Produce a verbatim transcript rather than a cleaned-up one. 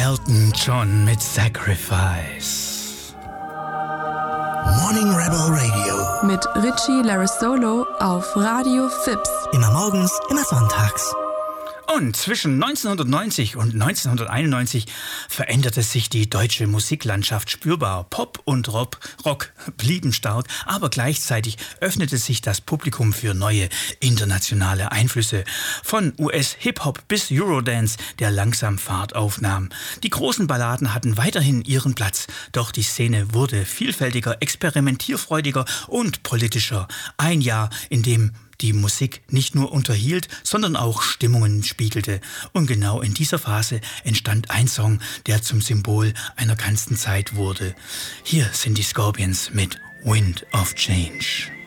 Elton John mit Sacrifice. Morning Rebel Radio. Mit Richie Larissolo auf Radio Fips. Immer morgens, immer sonntags. Und zwischen neunzehnhundertneunzig und neunzehnhunderteinundneunzig veränderte sich die deutsche Musiklandschaft spürbar. Pop und Rock, Rock blieben stark, aber gleichzeitig öffnete sich das Publikum für neue internationale Einflüsse. Von U S-Hip-Hop bis Eurodance, der langsam Fahrt aufnahm. Die großen Balladen hatten weiterhin ihren Platz, doch die Szene wurde vielfältiger, experimentierfreudiger und politischer. Ein Jahr, in dem die Musik nicht nur unterhielt, sondern auch Stimmungen spiegelte. Und genau in dieser Phase entstand ein Song, der zum Symbol einer ganzen Zeit wurde. Hier sind die Scorpions mit Wind of Change.